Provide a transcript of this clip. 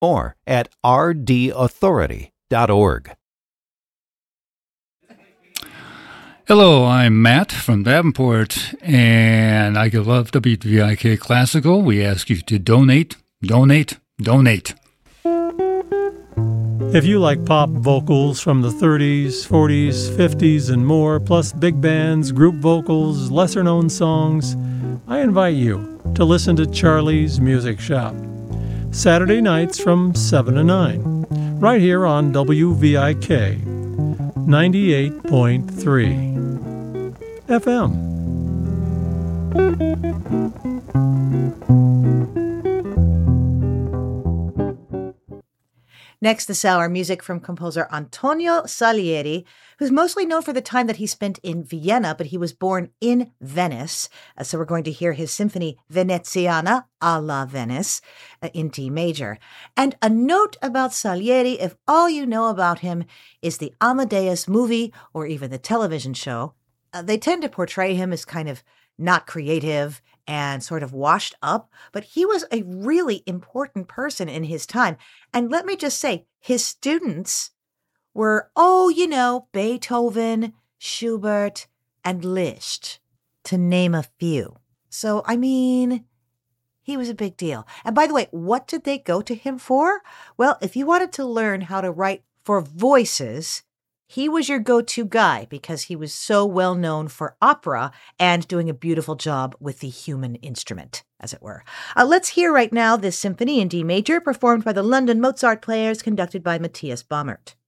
or at rdauthority.org. Hello, I'm Matt from Davenport, and I love WVIK Classical. We ask you to donate, donate, donate. If you like pop vocals from the 30s, 40s, 50s, and more, plus big bands, group vocals, lesser-known songs, I invite you to listen to Charlie's Music Shop. Saturday nights from 7 to 9, right here on WVIK 98.3 FM. Next this hour, music from composer Antonio Salieri, who's mostly known for the time that he spent in Vienna, but he was born in Venice. So we're going to hear his symphony Veneziana alla Venice in D major. And a note about Salieri, if all you know about him is the Amadeus movie or even the television show, they tend to portray him as kind of not creative and sort of washed up, but he was a really important person in his time. And let me just say, his students were, Beethoven, Schubert, and Liszt, to name a few. So, he was a big deal. And by the way, what did they go to him for? Well, if you wanted to learn how to write for voices, he was your go-to guy because he was so well known for opera and doing a beautiful job with the human instrument, as it were. Let's hear right now this symphony in D major performed by the London Mozart Players, conducted by Matthias Baumert.